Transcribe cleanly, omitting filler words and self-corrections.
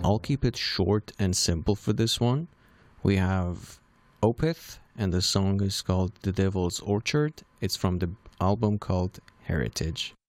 I'll keep it short and simple for this one. We have Opeth, and the song is called The Devil's Orchard. It's from the album called Heritage.